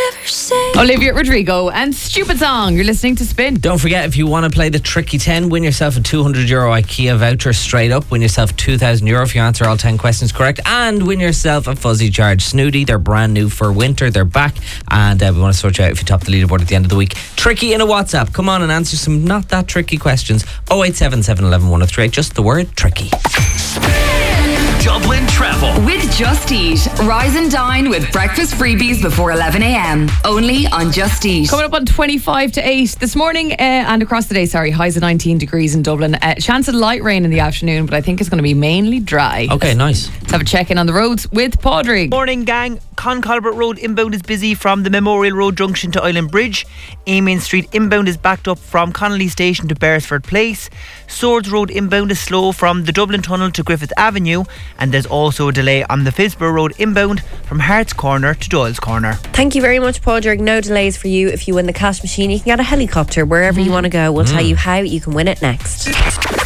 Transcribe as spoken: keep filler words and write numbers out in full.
ever say? Olivia Rodrigo and Stupid Song. You're listening to Spin. Don't forget, if you want to play the Tricky ten, win yourself a two hundred euro IKEA voucher straight up. Win yourself two thousand euro if you answer all ten questions correct. And win yourself a Fuzzy Charge Snooty. They're brand new for winter. They're back. And uh, we want to sort you out if you top the leaderboard at the end of the week. Tricky in a WhatsApp. Come on and answer some not that tricky questions. oh eight seven seven, one one, one oh three eight. Just the word tricky. Dublin Travel with Just Eat. Rise and dine with breakfast freebies before eleven a.m. Only on Just Eat. Coming up on twenty-five to eight this morning uh, and across the day, sorry, highs of nineteen degrees in Dublin. Uh, chance of light rain in the afternoon, but I think it's going to be mainly dry. Okay, nice. Let's have a check in on the roads with Padraig. Morning, gang. Concolbert Road inbound is busy from the Memorial Road junction to Island Bridge. Amiens Street inbound is backed up from Connolly Station to Beresford Place. Swords Road inbound is slow from the Dublin Tunnel to Griffith Avenue. And there's also a delay on the Philsborough Road inbound from Hart's Corner to Doyle's Corner. Thank you very much, Padraig. No delays for you. If you win the cash machine, you can get a helicopter wherever mm. you want to go. We'll mm. tell you how you can win it next.